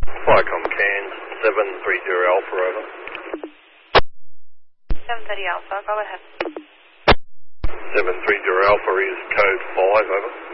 Flycom Cairns, 730 Alpha, over. 730 Alpha, go ahead. 730 Alpha is code 5, over.